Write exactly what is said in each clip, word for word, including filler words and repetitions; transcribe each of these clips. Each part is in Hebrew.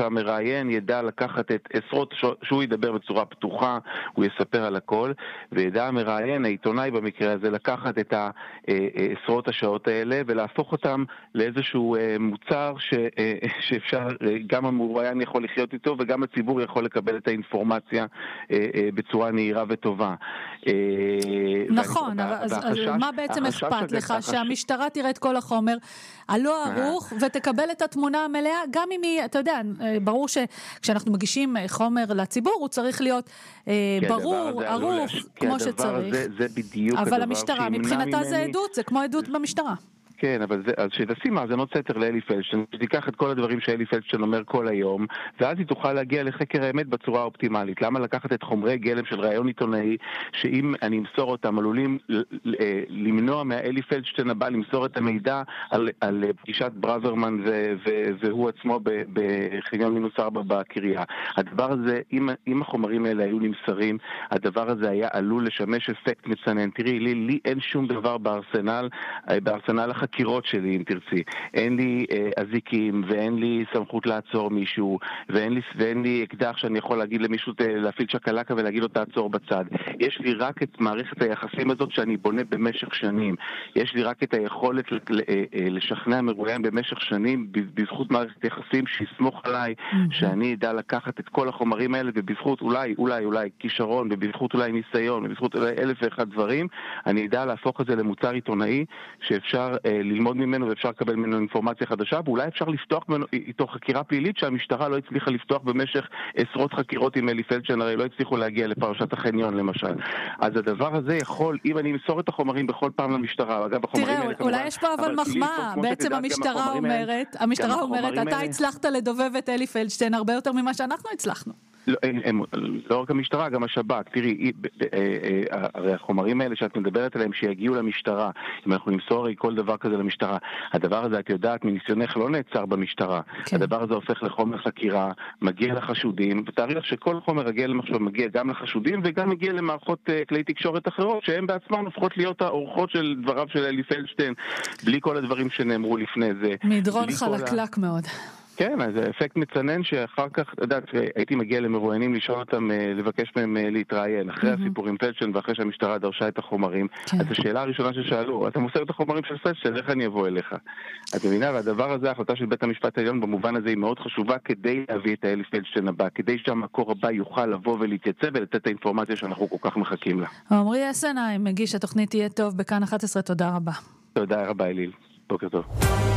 שאותה מראיין ידע לקחת את עשרות, שהוא ידבר בצורה פתוחה, הוא יספר על הכל, וידע המראיין, העיתונאי במקרה הזה, לקחת את העשרות השעות האלה ולהפוך אותם לאיזשהו מוצר ש, שאפשר, גם המרואיין יכול לחיות איתו וגם הציבור יכול לקבל את האינפורמציה בצורה נהירה וטובה. נכון, אז מה בעצם אכפת לך? שהמשטרה תראה את כל החומר הלא ערוך ותקבל את התמונה המלאה, גם אם היא, אתה יודע, ברור שכשאנחנו מגישים חומר לציבור הוא צריך להיות ברור, ערוך, כמו שצריך. אבל המשטרה, מבחינתה זה עדות, זה כמו עדות במשטרה. כן, אבל זה, אז שתשים מאזנות סתר לאלי פלדשטיין, שתיקח את כל הדברים שאלי פלדשטיין אומר כל היום, ואז היא תוכל להגיע לחקר האמת בצורה האופטימלית. למה לקחת את חומרי גלם של ראיון עיתונאי, שאם אני אמסור אותם, עלולים למנוע מהאלי פלדשטיין הבא למסור את המידע על, על פגישת ברוורמן ו, ו, והוא עצמו בחניון מינוס ארבע בקריה. הדבר הזה, אם, אם החומרים האלה היו נמסרים, הדבר הזה היה עלול לשמש אפקט מצנן. תראי, לי, לי אין שום דבר בארסנל, בארסנל החקירות שלי, אם תרצי. אין לי אה, אזיקים, ואין לי סמכות לעצור מישהו, ואין לי, ואין לי אקדח שאני יכול להגיד למישהו להפעיל שקלקה ולהגיד לו תעצור בצד. יש לי רק את מערכת היחסים הזאת שאני בונה במשך שנים. יש לי רק את היכולת לשכנע מרואיין במשך שנים, בזכות מערכת יחסים שיסמוך עליי, שאני אדע לקחת את כל החומרים האלה, ובזכות אולי, אולי, אולי כישרון, ובזכות אולי ניסיון, ובזכות אולי אלף ואחד דברים, אני אדע להפוך את זה למוצר עיתונאי, שאפשר ללמוד ממנו ואפשר לקבל ממנו אינפורמציה חדשה, ואולי אפשר לפתוח ממנו איתו חקירה פלילית שהמשטרה לא הצליחה לפתוח במשך עשרות חקירות עם אלי פלדשטיין, הרי לא הצליחו להגיע לפרשת החניון למשל. אז הדבר הזה יכול, אם אני אמסור את החומרים בכל פעם למשטרה, אגב, החומרים תראה, אולי יש פה אבל מחמאה, בעצם המשטרה אומרת, המשטרה אומרת, אתה הצלחת לדובב את אלי פלדשטיין הרבה יותר ממה שאנחנו הצלחנו. לא, הם, הם, לא רק המשטרה, גם השב"כ. תראי, הרי החומרים האלה שאת מדברת עליהם שיגיעו למשטרה, אם אנחנו נמסור הרי כל דבר כזה למשטרה, הדבר הזה, את יודעת, מניסיונך לא נעצר במשטרה. כן. הדבר הזה הופך לחומר חקירה, מגיע לחשודים, ותאריך שכל חומר הגיע למחשב מגיע גם לחשודים, וגם מגיע למערכות כלי תקשורת אחרות, שהן בעצמן הופכות להיות האורחות של דבריו של אלי פלדשטיין, בלי כל הדברים שנאמרו לפני זה. מדרון חלקלק מאוד. כן, אז זה אפקט מצנן שאחר כך, יודעת, הייתי מגיע למרואיינים לשאול אותם, לבקש מהם להתראיין, אחרי הסיפור עם פלדשטיין ואחרי שהמשטרה דרשה את החומרים. אז השאלה הראשונה ששאלו, אתה מוסר את החומרים של פלדשטיין, איך אני אבוא אליך? את מבינה, והדבר הזה, ההחלטה של בית המשפט העליון במובן הזה היא מאוד חשובה כדי להביא את האלי פלדשטיין הבא, כדי שהמקור הבא יוכל לבוא ולהתייצב ולתת את האינפורמציה שאנחנו כל כך מחכים לה. עמרי אסנהיים, מגיש התוכנית תהיה טוב בכאן אחת עשרה, תודה רבה. תודה רבה, אליל. בוקר טוב.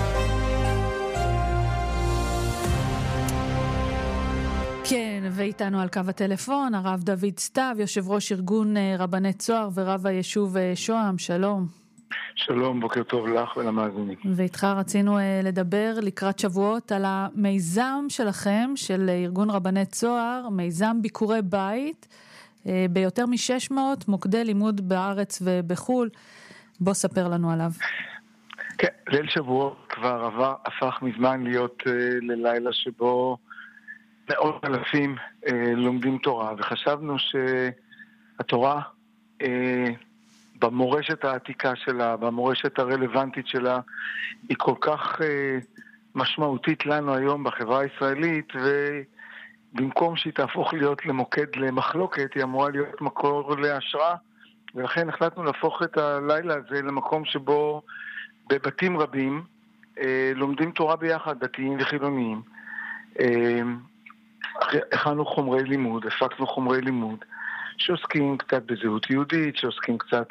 כן, ואיתנו על קו הטלפון, הרב דוד סתיו, יושב ראש ארגון רבני צוהר ורב היישוב שוהם, שלום. שלום, בוקר טוב לך ולמאזינים. ואיתך רצינו לדבר לקראת שבועות על המיזם שלכם, של ארגון רבני צוהר, מיזם ביקורי בית, ביותר מ-שש מאות מוקדי לימוד בארץ ובחול. בוא ספר לנו עליו. כן, ליל שבועות כבר עבר, הפך מזמן להיות uh, ללילה שבו מאות אלפים אה, לומדים תורה, וחשבנו שהתורה אה, במורשת העתיקה שלה, במורשת הרלוונטית שלה, היא כל כך אה, משמעותית לנו היום בחברה הישראלית, ובמקום שהיא תהפוך להיות למוקד למחלוקת, היא אמורה להיות מקור להשראה, ולכן החלטנו להפוך את הלילה הזה למקום שבו בבתים רבים אה, לומדים תורה ביחד, דתיים וחילוניים. אה, הכנו חומרי לימוד, הפקנו חומרי לימוד, שעוסקים קצת בזהות יהודית, שעוסקים קצת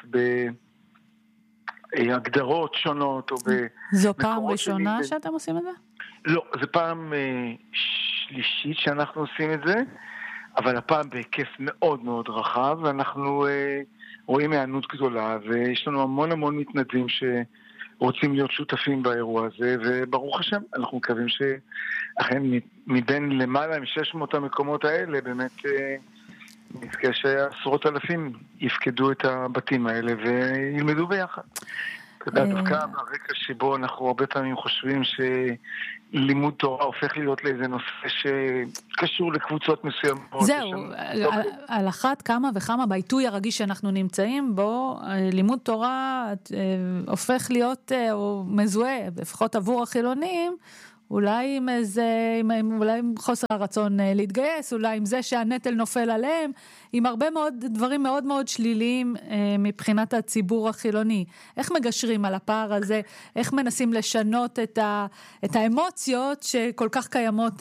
בהגדרות שונות, או זו פעם ראשונה שאתם עושים את זה? לא, זו פעם שלישית שאנחנו עושים את זה, אבל הפעם בהיקף מאוד מאוד רחב, ואנחנו רואים הענות גדולה, ויש לנו המון המון מתנדבים ש... רוצים להיות שותפים באירוע הזה, וברוך השם, אנחנו מקווים שאכן מבין למעלה מ-שש מאות המקומות האלה, באמת נזכה שעשרות אלפים יפקדו את הבתים האלה וילמדו ביחד. אתה יודע, דווקא ברקע שבו אנחנו הרבה פעמים חושבים שלימוד תורה הופך להיות לאיזה נושא שקשור לקבוצות מסוימות. זהו, על אחת כמה וכמה בעיתוי הרגיש שאנחנו נמצאים בו, לימוד תורה הופך להיות, או מזוהה, לפחות עבור החילונים, אולי עם איזה, עם, אולי עם חוסר הרצון להתגייס, אולי עם זה שהנטל נופל עליהם, עם הרבה מאוד דברים מאוד מאוד שליליים מבחינת הציבור החילוני. איך מגשרים על הפער הזה? איך מנסים לשנות את, ה, את האמוציות שכל כך קיימות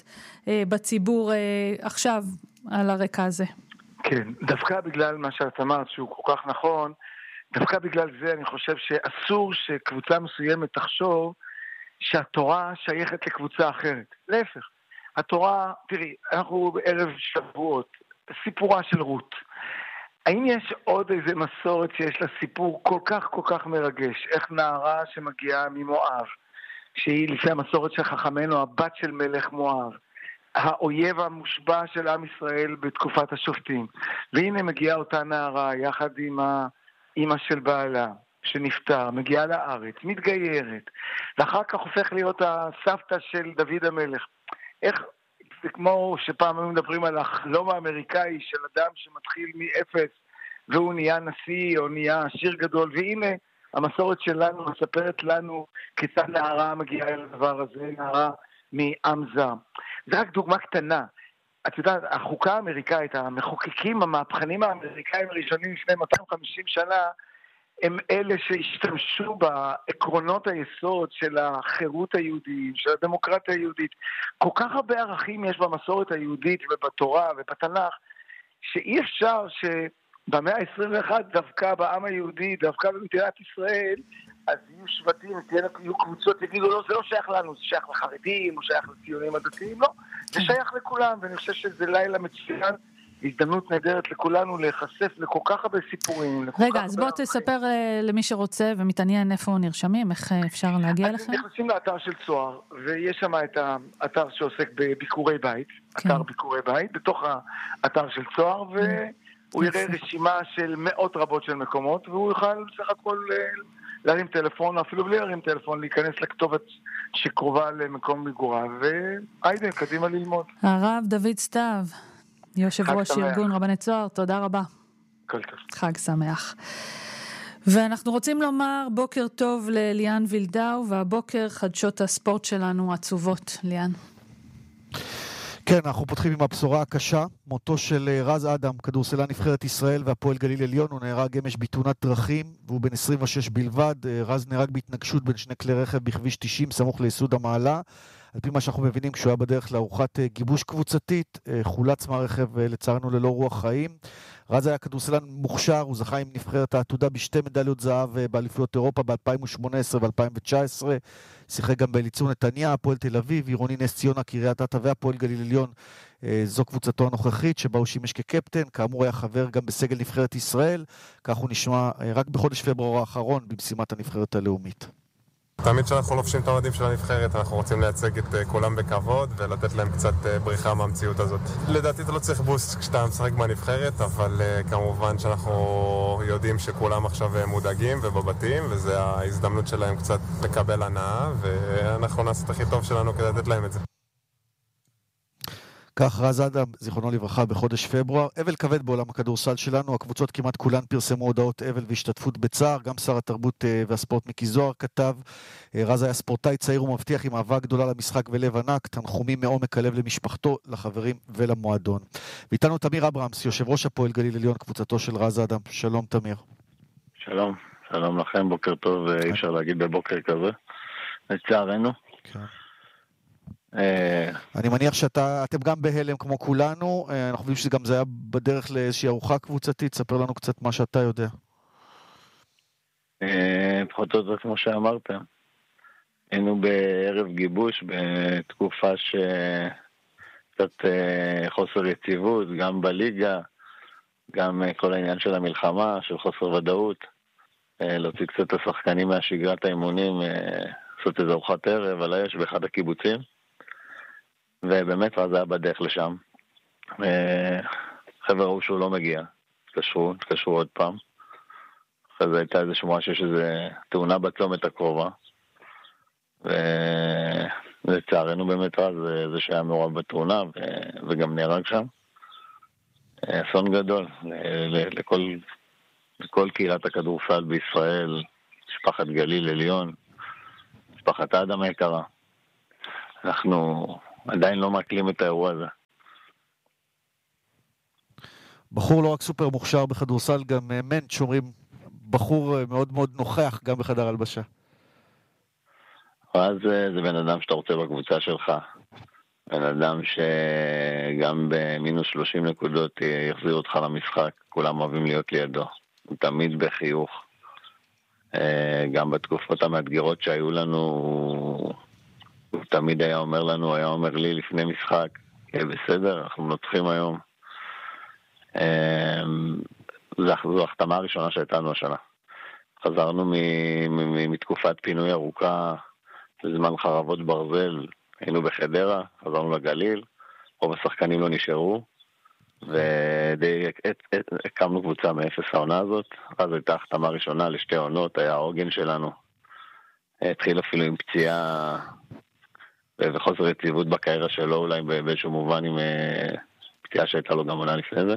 בציבור עכשיו על הרקע הזה? כן, דווקא בגלל מה שאת אמרת שהוא כל כך נכון, דווקא בגלל זה אני חושב שאסור שקבוצה מסוימת תחשוב שהתורה שייכת לקבוצה אחרת. להפך, התורה, תראי, אנחנו בערב שבועות, סיפורה של רות. האם יש עוד איזה מסורת שיש לה סיפור כל כך כל כך מרגש? איך נערה שמגיעה ממואב, שהיא לפי המסורת של חכמנו, הבת של מלך מואב, האויב המושבע של עם ישראל בתקופת השופטים. והנה מגיעה אותה נערה יחד עם האמא של בעלה, שנפטר, מגיעה לארץ, מתגיירת, ואחר כך הופך להיות הסבתא של דוד המלך. איך, זה כמו שפעם מדברים על החלום האמריקאי של אדם שמתחיל מאפס, והוא נהיה נשיא או נהיה עשיר גדול, והנה המסורת שלנו מספרת לנו כיצד נערה מגיעה אל הדבר הזה, נערה מעם זר. זה רק דוגמה קטנה. את יודעת, החוקה האמריקאית, המחוקקים, המהפכנים האמריקאים הראשונים לפני מאתיים וחמישים שנה, הם אלה שהשתמשו בעקרונות היסוד של החירות היהודית, של הדמוקרטיה היהודית. כל כך הרבה ערכים יש במסורת היהודית ובתורה ובתנ"ך, שאי אפשר שבמאה ה-עשרים ואחת דווקא בעם היהודי, דווקא במדינת ישראל, אז יהיו שבטים, יהיו קבוצות, יגידו, לא, זה לא שייך לנו, זה שייך לחרדים, או שייך לציונים הדתיים, לא, זה שייך לכולם, ואני חושב שזה לילה מצוין, הזדמנות נהדרת לכולנו להיחשף לכל כך הרבה סיפורים. רגע, אז בוא תספר למי שרוצה ומתעניין איפה נרשמים, איך אפשר להגיע לכם? נכנסים לאתר של צוהר, ויש שם את האתר שעוסק בביקורי בית, אתר ביקורי בית, בתוך האתר של צוהר, והוא יראה רשימה של מאות רבות של מקומות, והוא יוכל בסך הכל להרים טלפון, או אפילו בלי להרים טלפון, להיכנס לכתובת שקרובה למקום מגוריו, והיידה, קדימה ללמוד. הרב דוד סתיו, יושב ראש ארגון רבני צוהר, תודה רבה. כל טוב. חג שמח. ואנחנו רוצים לומר בוקר טוב לליאן וילדאו, והבוקר חדשות הספורט שלנו עצובות. ליאן. כן, אנחנו פותחים עם הבשורה הקשה, מותו של רז אדם, כדורסלן נבחרת ישראל והפועל גליל עליון, הוא נהרג אמש בתאונת דרכים, והוא בן עשרים ושש בלבד. רז נהרג בהתנגשות בין שני כלי רכב בכביש תשעים, סמוך ליסוד המעלה. על פי מה שאנחנו מבינים, כשהוא היה בדרך לארוחת גיבוש קבוצתית, חולץ מהרכב לצערנו ללא רוח חיים. רז היה כדורסלן מוכשר, הוא זכה עם נבחרת העתודה בשתי מדליות זהב באליפויות אירופה ב-אלפיים ושמונה עשרה ו-אלפיים תשע עשרה. שיחק גם באליצור נתניה, הפועל תל אביב, עירוני נס ציונה, קריית אתא והפועל גליל עליון. זו קבוצתו הנוכחית שבה הוא שימש כקפטן, כאמור היה חבר גם בסגל נבחרת ישראל, כך הוא נשמע רק בחודש פברואר האחרון במשימת הנבחרת הלאומית. תמיד כשאנחנו לובשים את המדים של הנבחרת, אנחנו רוצים לייצג את כולם בכבוד ולתת להם קצת בריחה מהמציאות הזאת. לדעתי אתה לא צריך בוסט כשאתה משחק בנבחרת, אבל כמובן שאנחנו יודעים שכולם עכשיו מודאגים ובבתים, וזו ההזדמנות שלהם קצת לקבל הנאה, ואנחנו נעשה את הכי טוב שלנו כדי לתת להם את זה. כך רז אדם, זיכרונו לברכה, בחודש פברואר. אבל כבד בעולם הכדורסל שלנו, הקבוצות כמעט כולן פרסמו הודעות אבל והשתתפות בצער, גם שר התרבות והספורט מיקי זוהר כתב, רז היה ספורטאי צעיר ומבטיח עם אהבה גדולה למשחק ולב ענק, תנחומים מעומק הלב למשפחתו, לחברים ולמועדון. ואיתנו תמיר אברהמס, יושב ראש הפועל גליל עליון, קבוצתו של רז אדם. שלום תמיר. שלום, שלום לכם, בוקר טוב, אי אפשר להגיד בבוקר כזה, לצערנו. כן. אני מניח שאתם גם בהלם כמו כולנו, אנחנו חושבים שזה גם זה היה בדרך לאיזושהי ארוחה קבוצתית, ספר לנו קצת מה שאתה יודע. פחות או יותר כמו שאמרתם, היינו בערב גיבוש בתקופה שקצת חוסר יציבות, גם בליגה, גם כל העניין של המלחמה, של חוסר ודאות, להוציא קצת את השחקנים מהשגרת האימונים, לעשות איזו ארוחת ערב על האש באחד הקיבוצים. ובאמת רז היה בדרך לשם. חבר'ה ראו שהוא לא מגיע. התקשרו, התקשרו עוד פעם. אחרי זה הייתה איזו שמועה שיש איזו תאונה בצומת הקרובה. ולצערנו באמת רז זה שהיה מעורב בתאונה וגם נהרג שם. אסון גדול לכל, לכל קהילת הכדורסל בישראל, משפחת גליל עליון, משפחת האדם היקרה. אנחנו עדיין לא מעכלים את האירוע הזה. בחור לא רק סופר מוכשר בכדורסל, גם מנט, שאומרים, בחור מאוד מאוד נוכח גם בחדר הלבשה. אז זה בן אדם שאתה רוצה בקבוצה שלך. בן אדם שגם במינוס שלושים נקודות יחזיר אותך למשחק. כולם אוהבים להיות לידו. הוא תמיד בחיוך. גם בתקופות המאתגרות שהיו לנו, הוא תמיד היה אומר לנו, היה אומר לי לפני משחק, בסדר, אנחנו נותחים היום. זו החתמה הראשונה שהייתה לנו השנה. חזרנו מתקופת פינוי ארוכה, לזמן חרבות ברזל, היינו בחדרה, חזרנו לגליל, רוב השחקנים לא נשארו, ודי הקמנו קבוצה מאפס העונה הזאת. אז הייתה החתמה ראשונה לשתי עונות, היה העוגן שלנו. התחיל אפילו עם פציעה וחוסר יציבות בקריירה שלו, אולי באיזשהו מובן עם פציעה שהייתה לו גם עונה לפני זה.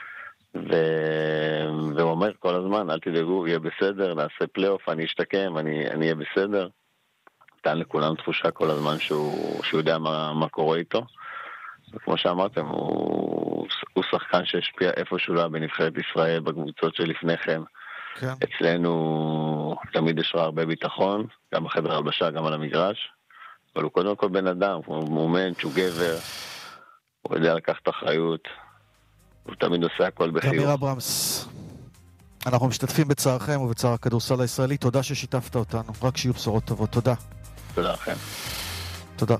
והוא אומר כל הזמן, אל תדאגו, יהיה בסדר, נעשה פלייאוף, אני אשתקם, אני אהיה בסדר. נתן לכולם תחושה כל הזמן שהוא יודע מה קורה איתו. וכמו שאמרתם, הוא, הוא שחקן שהשפיע איפשהו לא בנבחרת ישראל, בקבוצות שלפני כן. כן. אצלנו תמיד יש הרבה ביטחון, גם בחדר הלבשה, גם על המגרש. אבל הוא קודם כל בן אדם, הוא מומנט, הוא גבר, הוא יודע לקחת אחריות, הוא תמיד עושה הכל בחיוך. תמיר אברמס, אנחנו משתתפים בצערכם ובצער הכדורסל הישראלי, תודה ששיתפת אותנו, רק שיהיו בשורות טובות, תודה. תודה לכם. תודה.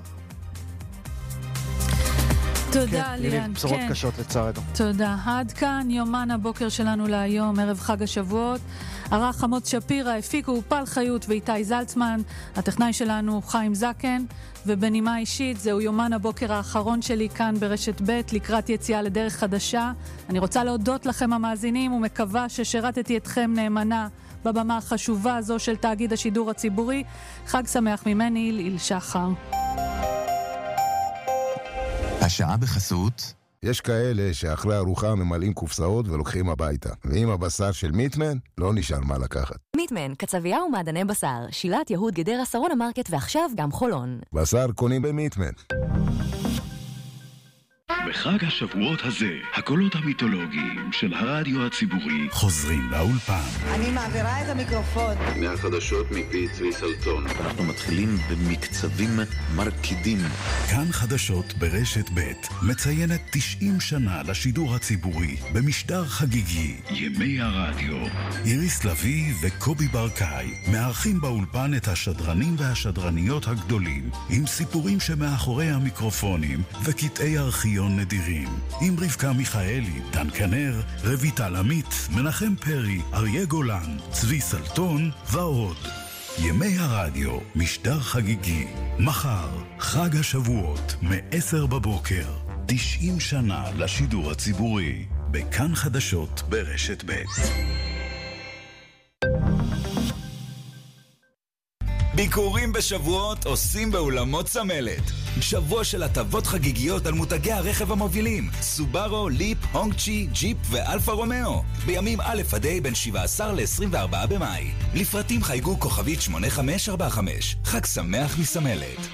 תודה, ליאן. בשורות קשות לצערנו. תודה. עד כאן יומן הבוקר שלנו להיום, ערב חג השבועות. ערך עמוס שפירא, הפיקו פל חיות ואיתי זלצמן, הטכנאי שלנו חיים זקן, ובנימה אישית זהו יומן הבוקר האחרון שלי כאן ברשת ב' לקראת יציאה לדרך חדשה. אני רוצה להודות לכם המאזינים ומקווה ששירתתי אתכם נאמנה בבמה החשובה הזו של תאגיד השידור הציבורי. חג שמח ממני, ליל שחר. השעה בחסות. יש כאלה שאחרי ארוחה ממלאים קופסאות ולוקחים הביתה. ועם הבשר של מיטמן, לא נשאר מה לקחת. מיטמן, קצבייה ומעדני בשר. שילת יהוד גדרה שרון המרקט ועכשיו גם חולון. בשר קונים במיטמן. בחג השבועות הזה, הקולות המיתולוגיים של הרדיו הציבורי חוזרים לאולפן. אני מעבירה את המיקרופון. מהחדשות מפי צבי סלטון. אנחנו מתחילים במקצבים מרקידים. כאן חדשות ברשת ב' מציינת תשעים שנה לשידור הציבורי במשדר חגיגי ימי הרדיו. איריס לוי וקובי ברקאי מארחים באולפן את השדרנים והשדרניות הגדולים עם סיפורים שמאחורי המיקרופונים וקטעי ארכיון נדירים, עם רבקה מיכאלי, דן כנר, רויטל עמית, מנחם פרי, אריה גולן, צבי סלטון ועוד. ימי הרדיו, משדר חגיגי, מחר, חג השבועות, מ-עשר בבוקר, תשעים שנה לשידור הציבורי, בכאן חדשות ברשת ב'. ביקורים בשבועות עושים באולמות סמלת. שבוע של הטבות חגיגיות על מותגי הרכב המובילים סובארו, ליפ, הונגצ'י, ג'יפ ואלפה רומאו בימים א' עד ה' בין שבעה עשר ל-עשרים וארבעה במאי. לפרטים חייגו כוכבית שמונה חמש ארבע חמש. חג שמח מסמלת.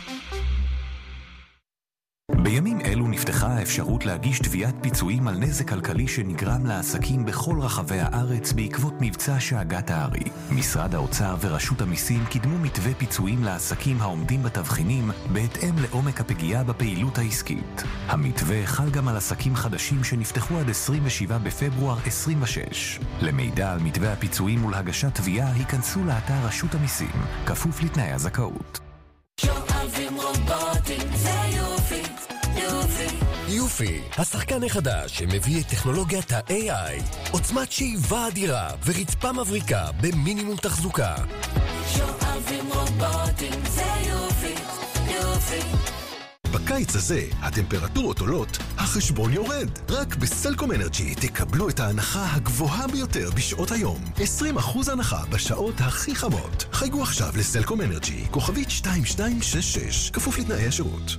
בימים אלו נפתחה האפשרות להגיש תביעת פיצויים על נזק כלכלי שנגרם לעסקים בכל רחבי הארץ בעקבות מבצע שאגת הארי. משרד האוצר ורשות המיסים קידמו מתווה פיצויים לעסקים העומדים בתבחינים בהתאם לעומק הפגיעה בפעילות העסקית. המתווה חל גם על עסקים חדשים שנפתחו עד עשרים ושבעה בפברואר עשרים ושש. למידע על מתווה הפיצויים ולהגשת תביעה היכנסו לאתר רשות המיסים, כפוף לתנאי הזכאות. שואבים רובוטים, זה יופי. יופי, השחקן החדש שמביא את טכנולוגיית ה-איי איי, עוצמת שאיבה אדירה ורצפה מבריקה במינימום תחזוקה. שואבים רובוטים, זה יופי, יופי. בקיץ הזה הטמפרטורות עולות, החשבון יורד. רק בסלקום אנרג'י תקבלו את ההנחה הגבוהה ביותר בשעות היום. עשרים אחוז הנחה בשעות הכי חמות. חייגו עכשיו לסלקום אנרג'י, כוכבית שתיים שתיים שש שש, כפוף לתנאי השירות.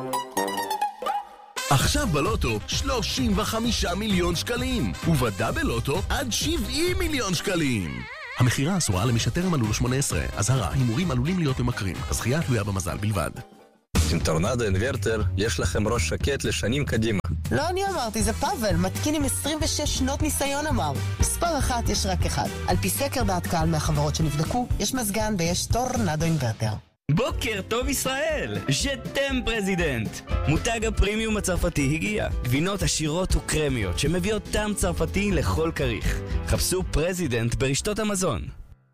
עכשיו בלוטו שלושים וחמישה מיליון שקלים, ובדאבל לוטו עד שבעים מיליון שקלים. המחירה אסורה למי שטרם מלאו לו שמונה עשרה. אזהרה, הימורים עלולים להיות ממכרים. הזכייה תלויה במזל בלבד. עם טורנדו אינברטר יש לכם ראש שקט לשנים קדימה. לא אני אמרתי, זה פאבל, מתקין עם עשרים ושש שנות ניסיון אמר. מספר אחת יש רק אחד. על פי סקר דעת קהל מהחברות שנבדקו, יש מזגן ויש טורנדו אינברטר. בוקר טוב ישראל, ז'תם פרזידנט. מותג הפרימיום הצרפתי הגיע. גבינות עשירות וקרמיות שמביאות טעם צרפתי לכל כריך. חפשו פרזידנט ברשתות המזון.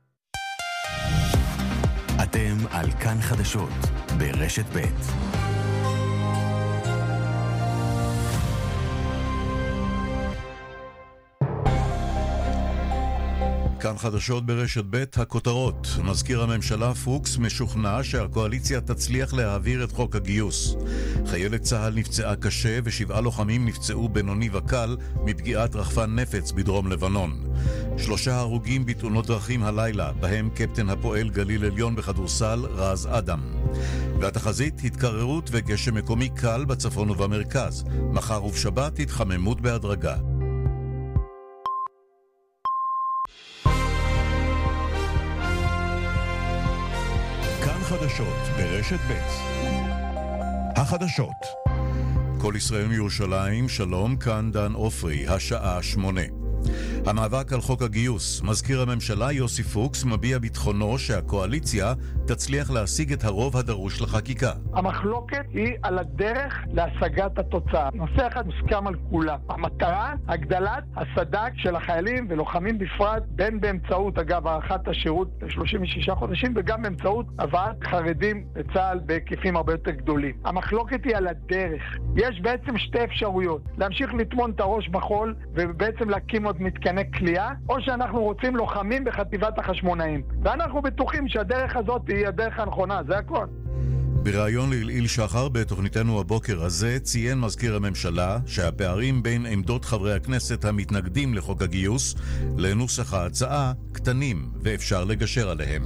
אתם על כאן חדשות ברשת ב'. כאן חדשות ברשת ב', הכותרות. מזכיר הממשלה פוקס משוכנע שהקואליציה תצליח להעביר את חוק הגיוס. חיילת צהל נפצעה קשה ושבעה לוחמים נפצעו בינוני וקל מפגיעת רחפן נפץ בדרום לבנון. שלושה הרוגים בתאונות דרכים הלילה, בהם קפטן הפועל גליל עליון בכדורסל רז אדם. והתחזית התקררות וגשם מקומי קל בצפון ובמרכז. מחר ובשבת התחממות בהדרגה. חדשות ברשת ב'. החדשות. כל ישראל מירושלים, שלום, כאן דן אופרי, השעה שמונה. המאבק על חוק הגיוס. מזכיר הממשלה יוסי פוקס מביע ביטחונו שהקואליציה תצליח להשיג את הרוב הדרוש לחקיקה. המחלוקת היא על הדרך להשגת התוצאה. נושא אחד מוסכם על כולה. המטרה, הגדלת הסד"כ של החיילים ולוחמים בפרט, בין באמצעות, אגב, הארכת השירות ל-שלושים ושישה חודשים, וגם באמצעות הבאת חרדים לצה"ל בהיקפים הרבה יותר גדולים. המחלוקת היא על הדרך. יש בעצם שתי אפשרויות. להמשיך לטמון את הראש בחול ובעצם להקים עוד מתקני כליאה, או שאנחנו רוצים לוחמים בחטיבת החשמונאים. ואנחנו בטוחים שהדרך הזאת היא הדרך הנכונה, זה הכל. בריאיון לעילעיל שחר בתוכניתנו הבוקר הזה ציין מזכיר הממשלה שהפערים בין עמדות חברי הכנסת המתנגדים לחוק הגיוס לנוסח ההצעה קטנים ואפשר לגשר עליהם.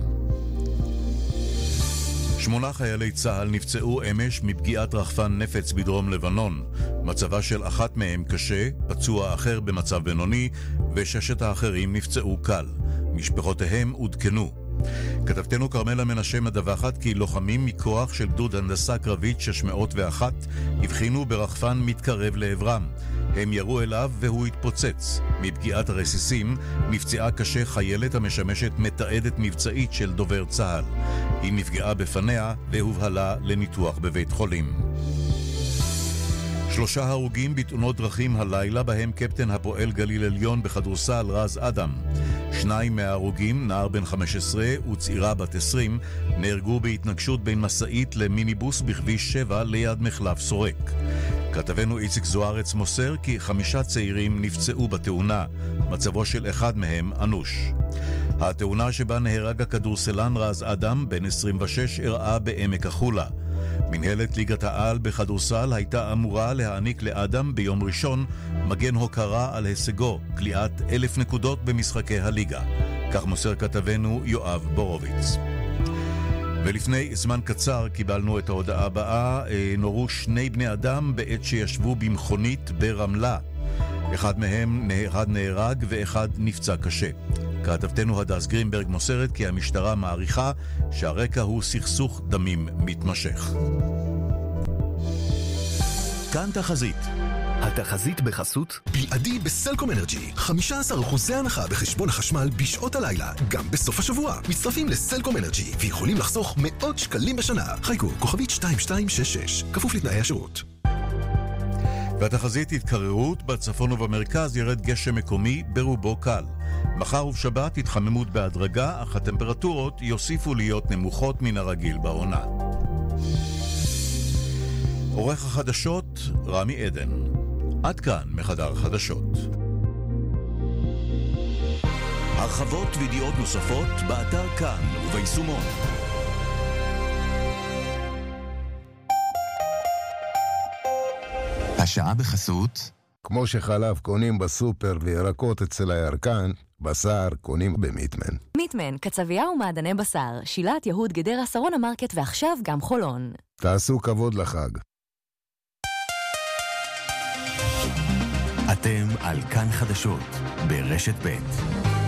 שמונה חיילי צהל נפצעו אמש מפגיעת רחפן נפץ בדרום לבנון. מצבה של אחת מהם קשה, פצוע אחר במצב בינוני, וששת האחרים נפצעו קל. משפחותיהם עודכנו. כתבתנו קרמלה מנשה מדווחת כי לוחמים מכוח של גדוד הנדסה קרבית שש מאות ואחת הבחינו ברחפן מתקרב לעברם. הם ירו אליו והוא התפוצץ. מפגיעת הרסיסים נפצעה קשה חיילת המשמשת מתעדת מבצעית של דובר צהל. היא נפגעה בפניה והובהלה לניתוח בבית חולים. שלושה הרוגים בתאונות דרכים הלילה, בהם קפטן הפועל גליל עליון בכדורסל רז אדם. שניים מההרוגים, נער בן חמש עשרה וצעירה בת עשרים, נהרגו בהתנגשות בין מסעית למיניבוס בכביש שבע ליד מחלף סורק. כתבנו איציק זוארץ מוסר כי חמישה צעירים נפצעו בתאונה, מצבו של אחד מהם אנוש. התאונה שבה נהרג הכדורסלן רז אדם בן עשרים ושש אירעה בעמק החולה. מנהלת ליגת העל בכדורסל הייתה אמורה להעניק לאדם ביום ראשון מגן הוקרה על הישגו, קליעת אלף נקודות במשחקי הליגה. כך מוסר כתבנו יואב בורוביץ. ולפני זמן קצר קיבלנו את ההודעה הבאה, נורו שני בני אדם בעת שישבו במכונית ברמלה. אחד מהם אחד נהרג ואחד נפצע קשה. כתבתנו הדס גרינברג מוסרת כי המשטרה מעריכה שהרקע הוא סכסוך דמים מתמשך. כאן תחזית. התחזית בחסות בלעדי בסלקום אנרג'י, חמישה עשר אחוז הנחה בחשבון החשמל בשעות הלילה, גם בסוף השבוע. מצטרפים לסלקום אנרג'י ויכולים לחסוך מאות שקלים בשנה. חיכו, כוכבית שתיים שתיים שש שש, כפוף לתנאי השירות. והתחזית התקררות, בצפון ובמרכז ירד גשם מקומי ברובו קל. מחר ובשבת התחממות בהדרגה, אך הטמפרטורות יוסיפו להיות נמוכות מן הרגיל בעונה. עורך החדשות רמי עדן. עד כאן מחדר חדשות. הרחבות וידיעות נוספות באתר כאן וביישומון. השעה בחסות. כמו שחלב קונים בסופר וירקות אצל הירקן, בשר קונים במיטמן. מיטמן, קצבייה ומעדני בשר, שילת יהוד גדרה שרון המרקט ועכשיו גם חולון. תעשו כבוד לחג. אתם על כאן חדשות ברשת ב'.